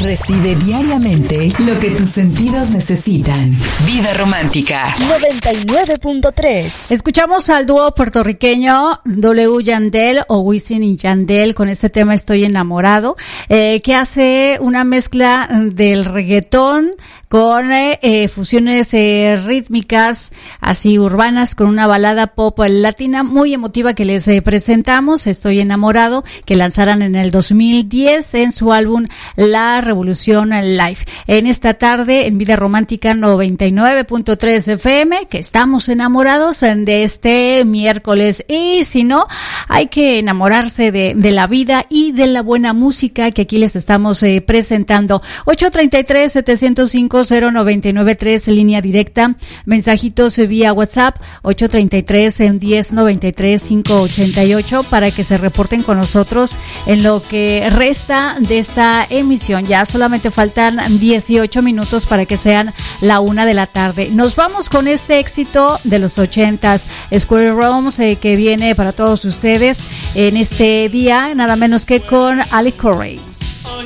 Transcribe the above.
Recibe diariamente lo que tus sentidos necesitan. Vida Romántica 99.3. Escuchamos al dúo puertorriqueño W. Yandel o Wisin y Yandel con este tema Estoy enamorado, que hace una mezcla del reggaetón con fusiones rítmicas, así urbanas, con una balada pop latina muy emotiva que les presentamos, Estoy enamorado, que lanzaron en el 2010 en su álbum La Revolución Live. En esta tarde, en Vida Romántica 99.3 FM, que estamos enamorados de este miércoles. Y si no, hay que enamorarse de la vida y de la buena música que aquí les estamos presentando. 833-705-0993, línea directa, mensajitos vía WhatsApp, 833-1093-588, para que se reporten con nosotros en lo que resta de esta emisión. Ya solamente faltan 18 minutos para que sean la 1 de la tarde. Nos vamos con este éxito de los 80s, Square Rooms, que viene para todos ustedes en este día, nada menos que con Ali Corey.